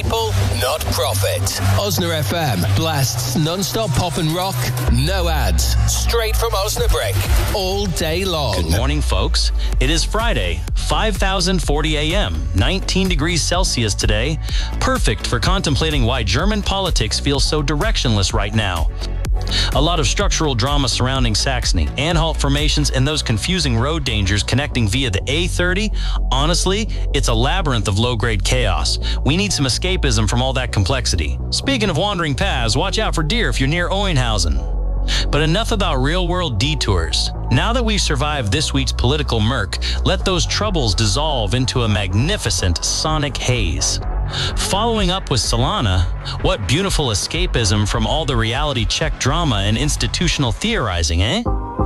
people, not profit. Osna FM blasts non-stop pop and rock, no ads, straight from Osnabrück, all day long. Good morning, folks. It is Friday, 5,040 a.m., 19 degrees Celsius today. Perfect for contemplating why German politics feels so directionless right now. A lot of structural drama surrounding Saxony, Anhalt formations, and those confusing road dangers connecting via the A30. Honestly, it's a labyrinth of low-grade chaos. We need some escapism from all that complexity. Speaking of wandering paths, watch out for deer if you're near Oenhausen. But enough about real-world detours. Now that we've survived this week's political murk, let those troubles dissolve into a magnificent sonic haze. Following up with Solana, what beautiful escapism from all the reality check drama and institutional theorizing, eh?